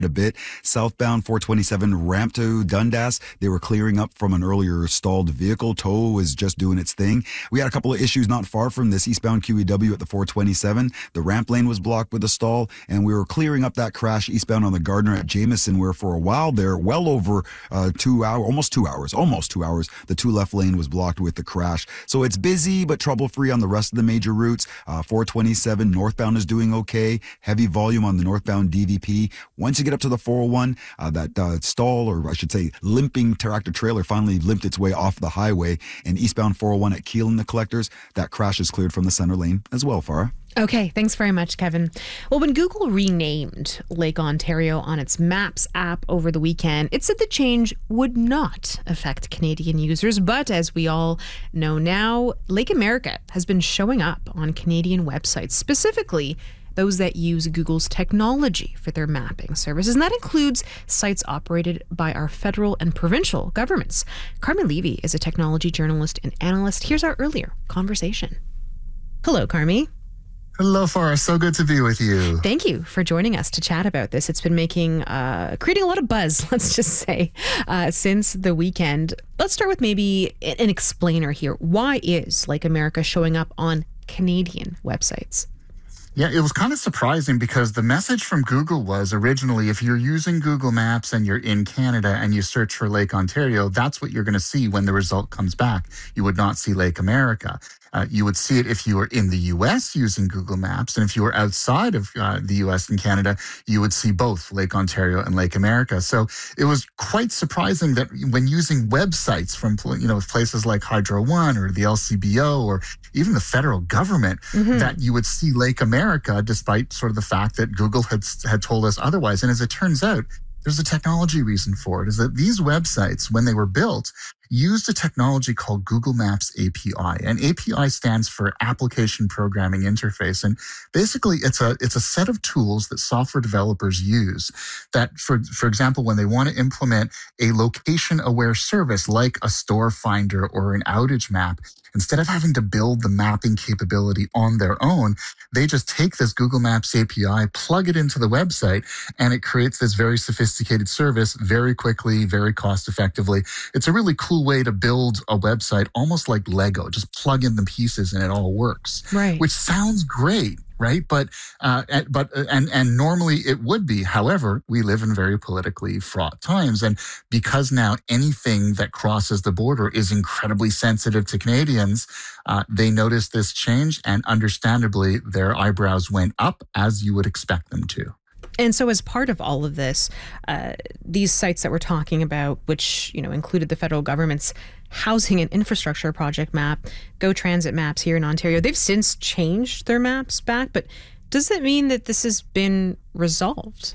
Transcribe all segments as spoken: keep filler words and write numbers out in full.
a bit. Southbound four twenty-seven ramp to Dundas, they were clearing up from an earlier stalled vehicle. Tow was just doing its thing. We had a couple of issues not far from this. Eastbound Q E W at the four twenty-seven, the ramp lane was blocked with a stall, and we were clearing up that crash eastbound on the Gardner at Jameson, where for a while there, well over uh, two hours, almost two hours, almost two hours, the two left lane was blocked with the crash. So it's busy but trouble-free on the rest of the major routes. Uh, four twenty-seven northbound is doing okay. Heavy volume on the northbound D V P. Once you get up to the four oh one, uh, that uh, stall, or I should say limping tractor trailer, finally limped its way off the highway, and eastbound four oh one at Keelan the Collectors, that crash is cleared from the center lane as well, Farah. Okay, thanks very much, Kevin. Well, when Google renamed Lake Ontario on its Maps app over the weekend, it said the change would not affect Canadian users. But as we all know now, Lake America has been showing up on Canadian websites, specifically those that use Google's technology for their mapping services. And that includes sites operated by our federal and provincial governments. Carmi Levy is a technology journalist and analyst. Here's our earlier conversation. Hello, Carmi. Hello, Farah. So good to be with you. Thank you for joining us to chat about this. It's been making, uh, creating a lot of buzz, let's just say, uh, since the weekend. Let's start with maybe an explainer here. Why is Lake America showing up on Canadian websites? Yeah, it was kind of surprising because the message from Google was originally, if you're using Google Maps and you're in Canada and you search for Lake Ontario, that's what you're going to see when the result comes back. You would not see Lake America. Uh, you would see it if you were in the U S using Google Maps. And if you were outside of uh, the U S and Canada, you would see both Lake Ontario and Lake America. So it was quite surprising that when using websites from, you know, places like Hydro One or the L C B O or even the federal government, mm-hmm. that you would see Lake America, despite sort of the fact that Google had, had told us otherwise. And as it turns out, there's a technology reason for it, is that these websites, when they were built, used a technology called Google Maps A P I. And A P I stands for Application Programming Interface. And basically, it's a it's a set of tools that software developers use that, for, for example, when they want to implement a location-aware service like a store finder or an outage map, instead of having to build the mapping capability on their own, they just take this Google Maps A P I, plug it into the website, and it creates this very sophisticated service very quickly, very cost effectively. It's a really cool way to build a website, almost like Lego. Just plug in the pieces and it all works. Right. Which sounds great, right? But uh, but and and normally it would be. However, we live in very politically fraught times, and because now anything that crosses the border is incredibly sensitive to Canadians, uh, they noticed this change, and understandably, their eyebrows went up, as you would expect them to. And so as part of all of this, uh, these sites that we're talking about, which, you know, included the federal government's housing and infrastructure project map, Go Transit Maps here in Ontario, they've since changed their maps back. But does that mean that this has been resolved?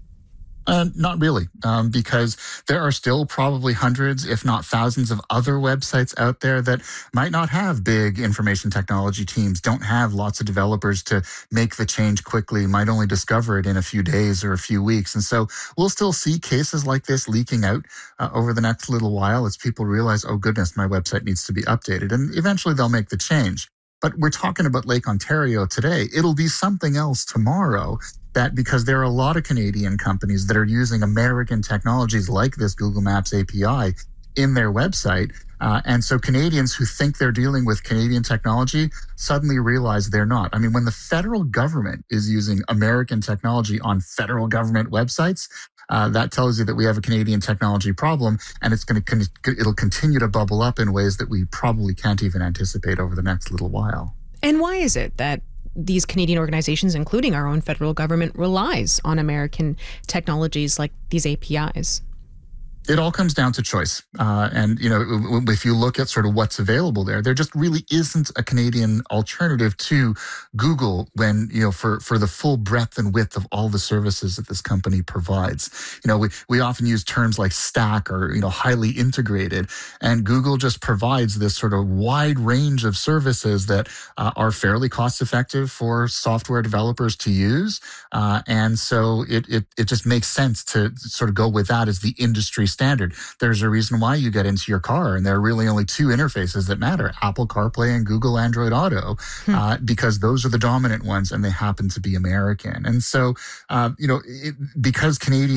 Uh, not really, um, because there are still probably hundreds, if not thousands, of other websites out there that might not have big information technology teams, don't have lots of developers to make the change quickly, might only discover it in a few days or a few weeks. And so we'll still see cases like this leaking out uh, over the next little while as people realize, oh goodness, my website needs to be updated. And eventually they'll make the change. But we're talking about Lake Ontario today. It'll be something else tomorrow. That because there are a lot of Canadian companies that are using American technologies like this Google Maps A P I in their website. Uh, and so Canadians who think they're dealing with Canadian technology suddenly realize they're not. I mean, when the federal government is using American technology on federal government websites, uh, that tells you that we have a Canadian technology problem, and it's going to con- it'll continue to bubble up in ways that we probably can't even anticipate over the next little while. And why is it that these Canadian organizations, including our own federal government, relies on American technologies like these A P Is? It all comes down to choice. Uh, and, you know, if you look at sort of what's available there, there just really isn't a Canadian alternative to Google when, you know, for, for the full breadth and width of all the services that this company provides. You know, we, we often use terms like stack or, you know, highly integrated, and Google just provides this sort of wide range of services that uh, are fairly cost effective for software developers to use. Uh, and so it, it, it just makes sense to sort of go with that as the industry standard. There's a reason why you get into your car, and there are really only two interfaces that matter: Apple CarPlay and Google Android Auto, hmm. uh, because those are the dominant ones, and they happen to be American. And so, uh, you know, it, because Canadian